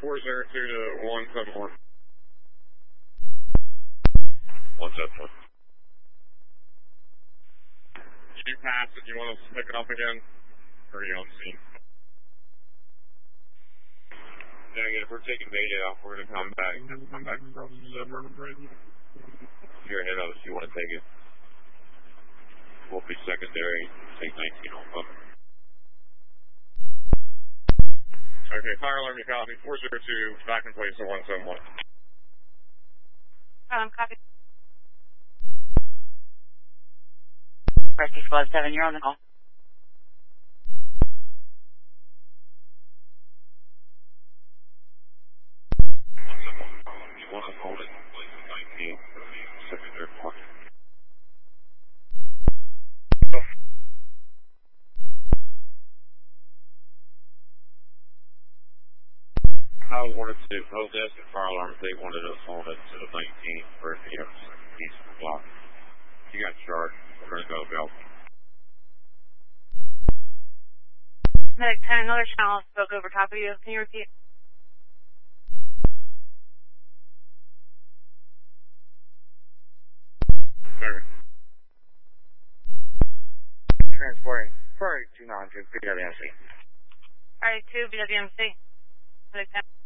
402 to 171. 171. You pass it, you want us to pick it up again? Or are you on scene? Yeah, again, if we're taking data out, we're going to come back. Have to come back across the suburban bridge. If you're ahead of us, you want to take it. We'll be secondary. Take 19 off of it. Okay, fire alarm, you copy. 402, back in place at 171. Copy. Rescue Squad 7, you're on the call. You want to hold it in place at 19, secondary park. I wanted to hold this and fire alarm if they wanted us on it to the 19 for the east of the block. You got charged. We're going to go. Medic 10, another channel spoke over top of you. Can you repeat? Okay. Transporting. Sorry, 292, BWMC. Alright, 2, BWMC. Medic 10.